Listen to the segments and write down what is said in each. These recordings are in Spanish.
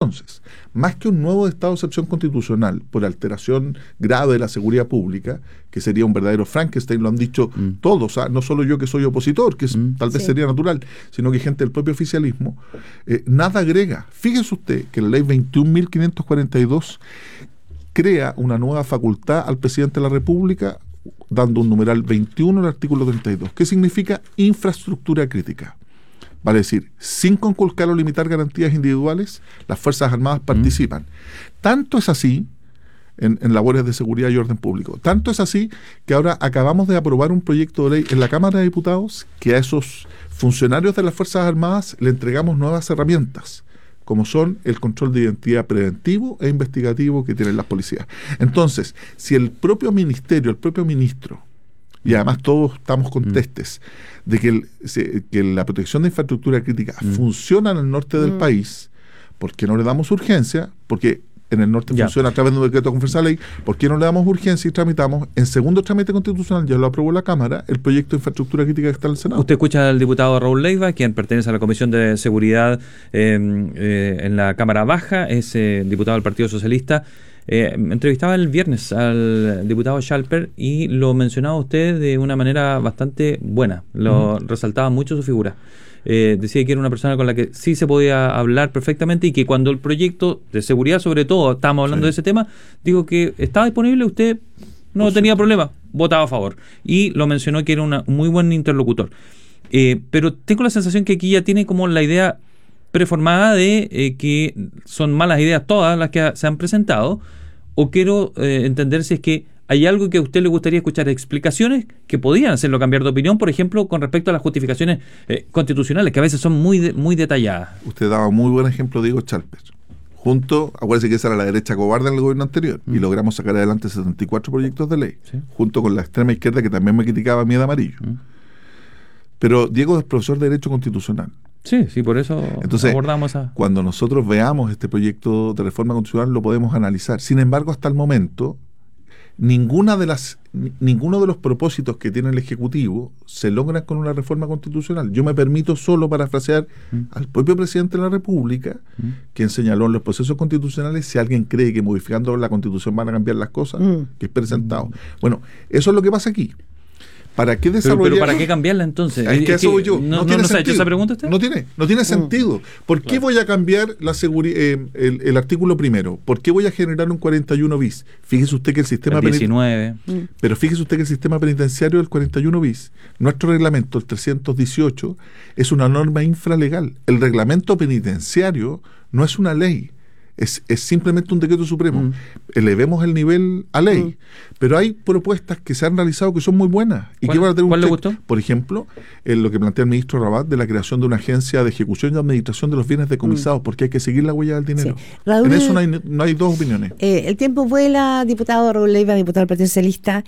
Entonces, más que un nuevo estado de excepción constitucional por alteración grave de la seguridad pública, que sería un verdadero Frankenstein, lo han dicho todos, no solo yo que soy opositor, que tal vez sería natural, sino que gente del propio oficialismo, nada agrega. Fíjese usted que la ley 21.542 crea una nueva facultad al presidente de la República, dando un numeral 21 en el artículo 32. ¿Qué significa infraestructura crítica? Vale decir, sin conculcar o limitar garantías individuales, las Fuerzas Armadas participan. Tanto es así, en labores de seguridad y orden público, tanto es así que ahora acabamos de aprobar un proyecto de ley en la Cámara de Diputados que a esos funcionarios de las Fuerzas Armadas le entregamos nuevas herramientas, como son el control de identidad preventivo e investigativo que tienen las policías. Entonces, si el propio ministerio, el propio ministro, y además todos estamos contestes de que la protección de infraestructura crítica funciona en el norte del país, ¿por qué no le damos urgencia? Porque en el norte funciona a través de un decreto de conferencia de ley. ¿Por qué no le damos urgencia y tramitamos en segundo trámite constitucional, ya lo aprobó la Cámara, el proyecto de infraestructura crítica que está en el Senado? Usted escucha al diputado Raúl Leiva, quien pertenece a la Comisión de Seguridad en la Cámara Baja, es diputado del Partido Socialista. Entrevistaba el viernes al diputado Schalper y lo mencionaba usted de una manera bastante buena, lo resaltaba mucho su figura. Decía que era una persona con la que sí se podía hablar perfectamente y que cuando el proyecto de seguridad, sobre todo, estábamos hablando de ese tema, digo que estaba disponible, usted no tenía problema, votaba a favor. Y lo mencionó que era un muy buen interlocutor. Pero tengo la sensación que aquí ya tiene como la idea preformada de que son malas ideas todas las que se han presentado, o quiero entender si es que hay algo que a usted le gustaría escuchar, explicaciones que podían hacerlo cambiar de opinión, por ejemplo, con respecto a las justificaciones constitucionales, que a veces son muy detalladas. Usted daba muy buen ejemplo, Diego Schalper. Acuérdense que esa era la derecha cobarde en el gobierno anterior, y logramos sacar adelante 74 proyectos de ley, junto con la extrema izquierda que también me criticaba a mí de amarillo. Pero Diego es profesor de Derecho Constitucional. Sí, por eso entonces, abordamos cuando nosotros veamos este proyecto de reforma constitucional lo podemos analizar. Sin embargo, hasta el momento, ninguno de los propósitos que tiene el Ejecutivo se logran con una reforma constitucional. Yo me permito solo parafrasear al propio presidente de la República, quien señaló en los procesos constitucionales: si alguien cree que modificando la Constitución van a cambiar las cosas, que es presentado. Bueno, eso es lo que pasa aquí. ¿Para qué desarrollar? Pero ¿para qué cambiarla entonces? Es que eso voy yo. ¿No tiene sentido? ¿Se ha hecho esa pregunta usted? No tiene sentido. ¿Por qué voy a cambiar el artículo primero? ¿Por qué voy a generar un 41 bis? Fíjese usted que el sistema 19. Pero fíjese usted que el sistema penitenciario del 41 bis, nuestro reglamento, el 318, es una norma infralegal. El reglamento penitenciario no es una ley. Es simplemente un decreto supremo. Elevemos el nivel a ley. Pero hay propuestas que se han realizado que son muy buenas. Y que van a tener ¿Cuál le gustó? Por ejemplo, lo que plantea el ministro Rabat de la creación de una agencia de ejecución y administración de los bienes decomisados, porque hay que seguir la huella del dinero. Sí. Raúl, en eso no hay dos opiniones. El tiempo vuela, diputado Raúl Leiva, diputado del Partido Socialista.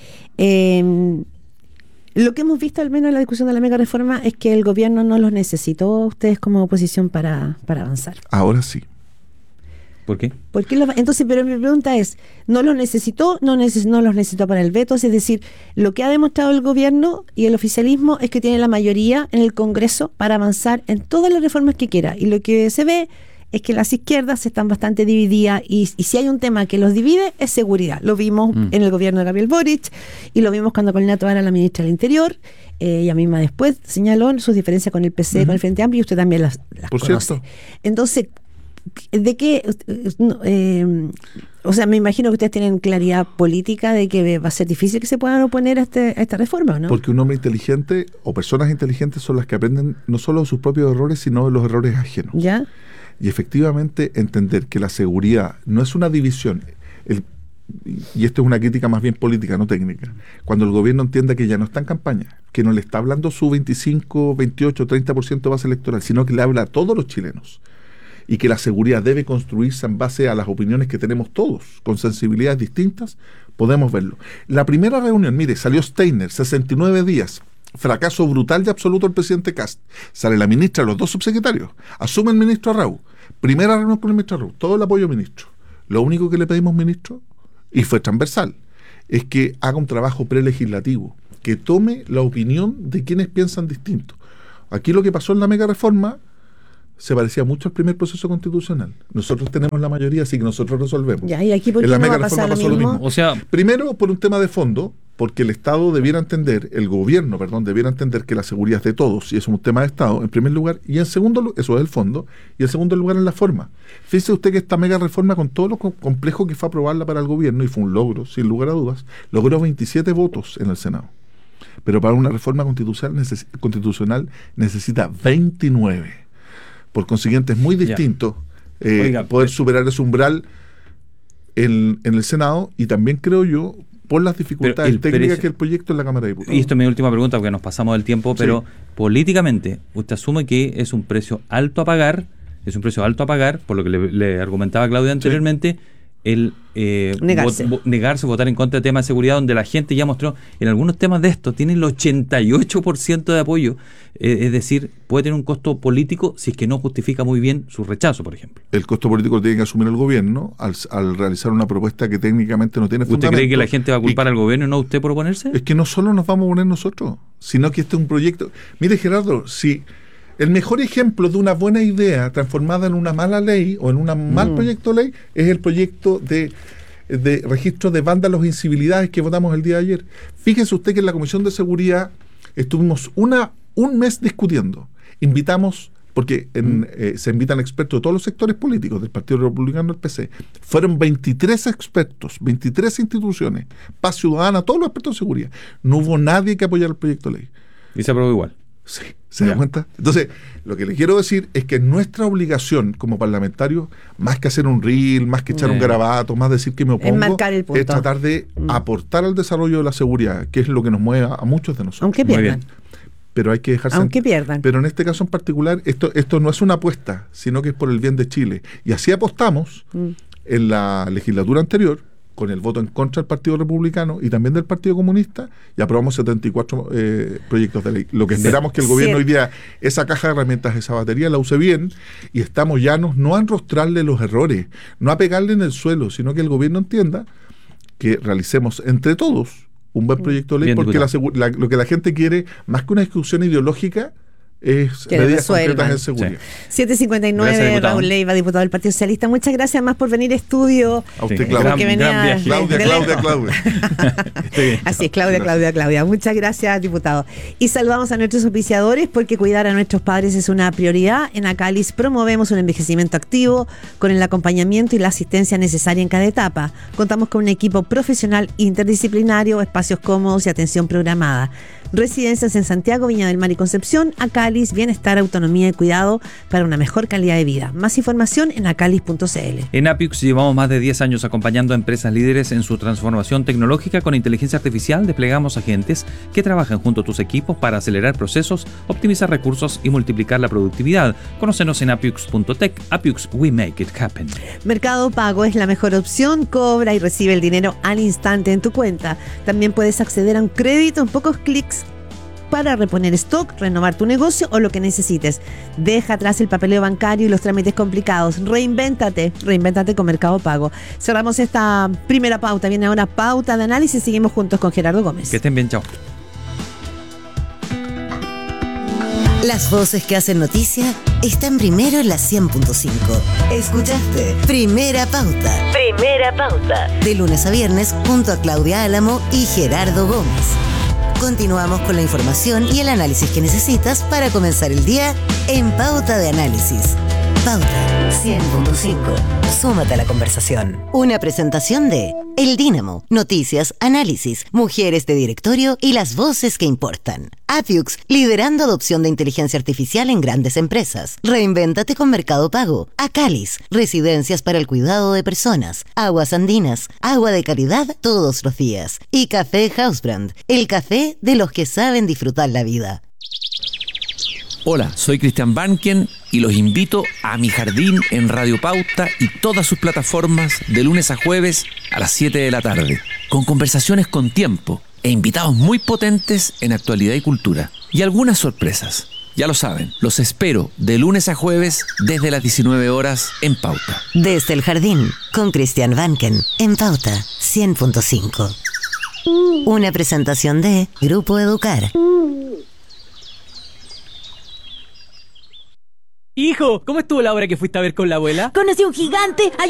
Lo que hemos visto, al menos en la discusión de la mega reforma, es que el gobierno no los necesitó a ustedes como oposición para avanzar. Ahora sí. ¿Por qué? Entonces, pero mi pregunta es, ¿no los necesitó? No los necesitó para el veto. Es decir, lo que ha demostrado el gobierno y el oficialismo es que tiene la mayoría en el Congreso para avanzar en todas las reformas que quiera. Y lo que se ve es que las izquierdas están bastante divididas y si hay un tema que los divide es seguridad. Lo vimos en el gobierno de Gabriel Boric y lo vimos cuando Paulina Tovar era la ministra del Interior. Ella misma después señaló sus diferencias con el PC, con el Frente Amplio, y usted también las Por conoce. cierto. Entonces, ¿de qué? O sea, me imagino que ustedes tienen claridad política de que va a ser difícil que se puedan oponer a esta reforma, ¿no? Porque un hombre inteligente o personas inteligentes son las que aprenden no solo de sus propios errores, sino de los errores ajenos. ¿Ya? Y efectivamente entender que la seguridad no es una división. Y esto es una crítica más bien política, no técnica. Cuando el gobierno entienda que ya no está en campaña, que no le está hablando su 25, 28, 30% de base electoral, sino que le habla a todos los chilenos, y que la seguridad debe construirse en base a las opiniones que tenemos todos, con sensibilidades distintas, podemos verlo. La primera reunión, mire, salió Steiner, 69 días, fracaso brutal y absoluto del presidente Kast. Sale la ministra, los dos subsecretarios, asume el ministro Arrau, primera reunión con el ministro Arrau, todo el apoyo al ministro. Lo único que le pedimos, ministro, y fue transversal, es que haga un trabajo prelegislativo, que tome la opinión de quienes piensan distinto. Aquí lo que pasó en la mega reforma se parecía mucho al primer proceso constitucional. Nosotros tenemos la mayoría, así que nosotros resolvemos. Ya, ¿y aquí por qué en la no va a mega pasar reforma lo pasó mismo? O sea, Primero, por un tema de fondo, porque el Estado debiera entender, el gobierno, perdón, debiera entender que la seguridad es de todos, y eso es un tema de Estado, en primer lugar, y en segundo lugar, eso es el fondo, y en segundo lugar es la forma. Fíjese usted que esta mega reforma, con todo lo complejo que fue aprobarla para el gobierno, y fue un logro, sin lugar a dudas, logró 27 votos en el Senado. Pero para una reforma constitucional necesita 29. Por consiguiente, es muy distinto poder superar ese umbral en el Senado, y también creo yo, por las dificultades técnicas que el proyecto en la Cámara de Diputados. Y esto es mi última pregunta porque nos pasamos del tiempo, pero políticamente, ¿usted asume que es un precio alto a pagar? Es un precio alto a pagar, por lo que le argumentaba Claudia anteriormente, el negarse a votar en contra del tema de seguridad, donde la gente ya mostró, en algunos temas de esto, tiene el 88% de apoyo, es decir, puede tener un costo político si es que no justifica muy bien su rechazo, por ejemplo. El costo político lo tiene que asumir el gobierno al realizar una propuesta que técnicamente no tiene fundamento. ¿Usted cree que la gente va a culpar al gobierno y no a usted por oponerse? Es que no solo nos vamos a oponer nosotros, sino que este es un proyecto. Mire, Gerardo, si el mejor ejemplo de una buena idea transformada en una mala ley o en un mal proyecto de ley es el proyecto de registro de vándalos e incivilidades que votamos el día de ayer. Fíjese usted que en la Comisión de Seguridad estuvimos un mes discutiendo. Invitamos, porque se invitan expertos de todos los sectores políticos, del Partido Republicano, del PC. Fueron 23 expertos, 23 instituciones, Paz Ciudadana, todos los expertos de seguridad. No hubo nadie que apoyara el proyecto de ley. Y se aprobó igual. Sí, ¿se da cuenta? Entonces, lo que le quiero decir es que nuestra obligación como parlamentarios, más que hacer un reel, más que echar un garabato, más decir que me opongo, marcar el punto. es tratar de aportar al desarrollo de la seguridad, que es lo que nos mueve a muchos de nosotros. Aunque pierdan. Pero hay que dejarse... Aunque pierdan. Pero en este caso en particular, esto no es una apuesta, sino que es por el bien de Chile. Y así apostamos en la legislatura anterior, con el voto en contra del Partido Republicano y también del Partido Comunista, y aprobamos 74 proyectos de ley. Lo que esperamos que el gobierno hoy día, esa caja de herramientas, esa batería, la use bien, y estamos llanos no a enrostrarle los errores, no a pegarle en el suelo, sino que el gobierno entienda que realicemos entre todos un buen proyecto de ley, porque lo que la gente quiere, más que una discusión ideológica, es que medidas concretas en seguridad. 7:59, Raúl Leiva, diputado del Partido Socialista. Muchas gracias más por venir a estudio. A usted, Claudia. Claudia. Así es, Claudia. Muchas gracias, diputado. Y saludamos a nuestros auspiciadores, porque cuidar a nuestros padres es una prioridad. En Acalis promovemos un envejecimiento activo con el acompañamiento y la asistencia necesaria en cada etapa. Contamos con un equipo profesional interdisciplinario, espacios cómodos y atención programada. Residencias en Santiago, Viña del Mar y Concepción. Acalis, bienestar, autonomía y cuidado para una mejor calidad de vida. Más información en acalis.cl. En Apiux llevamos más de 10 años acompañando a empresas líderes en su transformación tecnológica. Con inteligencia artificial desplegamos agentes que trabajan junto a tus equipos para acelerar procesos, optimizar recursos y multiplicar la productividad. Conócenos en apiux.tech. Apiux, we make it happen. Mercado Pago es la mejor opción. Cobra y recibe el dinero al instante en tu cuenta. También puedes acceder a un crédito en pocos clics para reponer stock, renovar tu negocio o lo que necesites. Deja atrás el papeleo bancario y los trámites complicados. Reinvéntate con Mercado Pago. Cerramos esta primera pauta. Viene ahora pauta de análisis. Seguimos juntos con Gerardo Gómez. Que estén bien, chao. Las voces que hacen noticia están primero en la 100.5. Escuchaste Primera Pauta. Primera Pauta. De lunes a viernes junto a Claudia Álamo y Gerardo Gómez. Continuamos con la información y el análisis que necesitas para comenzar el día en Pauta de Análisis. Pauta 100.5. Súmate a la conversación. Una presentación de El Dínamo, noticias, análisis, mujeres de directorio y las voces que importan. Apiux, liderando adopción de inteligencia artificial en grandes empresas. Reinvéntate con Mercado Pago. Acalis, residencias para el cuidado de personas. Aguas Andinas, agua de calidad todos los días. Y Café Housebrand, el café de los que saben disfrutar la vida. Hola, soy Cristian Banken y los invito a Mi Jardín en Radio Pauta y todas sus plataformas de lunes a jueves a las 7 de la tarde, con conversaciones con tiempo e invitados muy potentes en actualidad y cultura. Y algunas sorpresas. Ya lo saben, los espero de lunes a jueves desde las 19 horas en Pauta. Desde el Jardín, con Cristian Banken, en Pauta 100.5. Una presentación de Grupo Educar. Hijo, ¿cómo estuvo la obra que fuiste a ver con la abuela? Conocí un gigante.